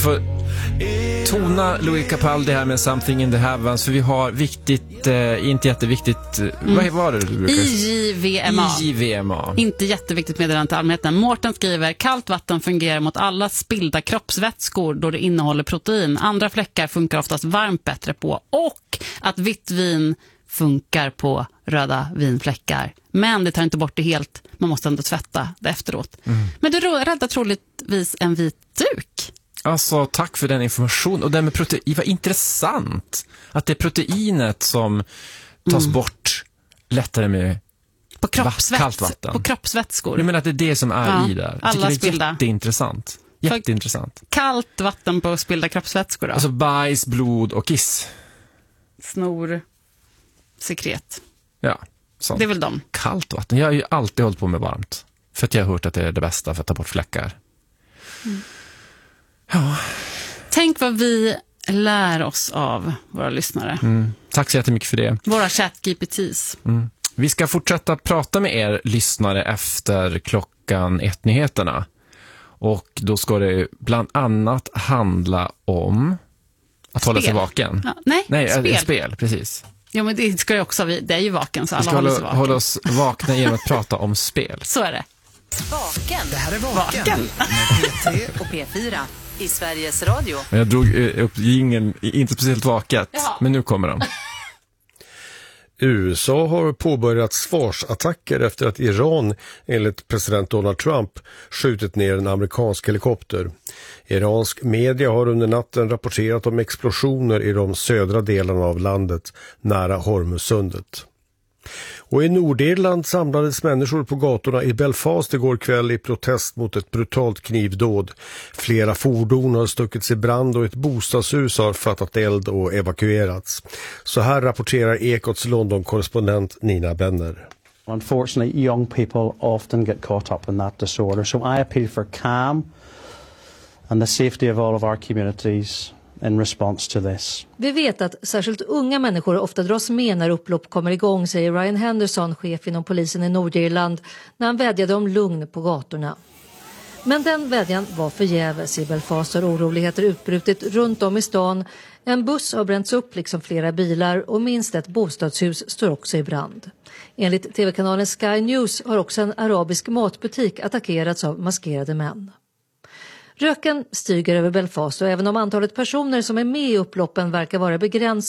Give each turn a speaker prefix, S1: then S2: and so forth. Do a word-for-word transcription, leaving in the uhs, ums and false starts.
S1: får tona Louis Capaldi här med Something in the Heavens, för vi har viktigt, eh, inte jätteviktigt, mm. vad var det du brukar säga?
S2: I J V M A.
S1: I J V M A.
S2: Inte jätteviktigt meddelande till allmänheten. Mårten skriver: kallt vatten fungerar mot alla spillda kroppsvätskor då det innehåller protein. Andra fläckar funkar oftast varmt bättre på. Och att vitt vin funkar på röda vinfläckar. Men det tar inte bort det helt. Man måste ändå tvätta det efteråt. Mm. Men du räddar troligtvis en vit duk.
S1: Alltså, tack för den information. Och det med protein, vad intressant. Att det är proteinet som tas mm. bort lättare med
S2: på kroppsväts-
S1: kallt vatten.
S2: På kroppsvätskor.
S1: Jag menar att det är det som är
S2: ja,
S1: i där. Jag
S2: alla
S1: tycker det är
S2: spilda.
S1: jätteintressant. Jätteintressant.
S2: Kallt vatten på spilda kroppsvätskor då?
S1: Alltså bajs, blod och kiss.
S2: Snor, sekret.
S1: Ja, sånt.
S2: Det är väl de.
S1: Kallt vatten. Jag har ju alltid hållit på med varmt. För att jag har hört att det är det bästa för att ta bort fläckar. Mm. Ja.
S2: Tänk vad vi lär oss av våra lyssnare.
S1: Mm. Tack så jättemycket för det.
S2: Våra chat-G P Ts.
S1: Mm. Vi ska fortsätta prata med er lyssnare efter klockan ett-nyheterna. Och då ska det bland annat handla om att spel. Hålla sig vaken.
S2: Ja, nej,
S1: nej
S2: spel.
S1: spel, precis.
S2: Ja, men det ska ju också, det är ju vaken så alla
S1: vi ska
S2: håller
S1: hålla,
S2: sig vaken.
S1: hålla oss vakna genom att prata om spel.
S2: Så är det.
S3: Vaken. Det här är Vaken. Vaken. Med P tre och P fyra i Sveriges Radio.
S1: Jag drog upp jingeln, inte speciellt vaket, ja. Men nu kommer de.
S4: U S A har påbörjat svarsattacker efter att Iran, enligt president Donald Trump, skjutit ner en amerikansk helikopter. Iransk media har under natten rapporterat om explosioner i de södra delarna av landet nära Hormuzsundet. Och i Nordirland samlades människor på gatorna i Belfast igår kväll i protest mot ett brutalt knivdåd. Flera fordon har stuckits i brand och ett bostadshus har fattat eld och evakuerats. Så här rapporterar Ekots London-korrespondent Nina Benner.
S5: Unfortunately, young people often get caught up in that disorder. So I appeal for calm and the safety of all of our communities in response to this.
S6: Vi vet att särskilt unga människor ofta dras med när upplopp kommer igång, säger Ryan Henderson, chef inom polisen i Nordirland, när han vädjade om lugn på gatorna. Men den vädjan var förgäves. I Belfast har oroligheter utbrutit runt om i stan. En buss har bränts upp liksom flera bilar och minst ett bostadshus står också i brand. Enligt tv-kanalen Sky News har också en arabisk matbutik attackerats av maskerade män. Röken stiger över Belfast och även om antalet personer som är med i upploppen verkar vara begränsat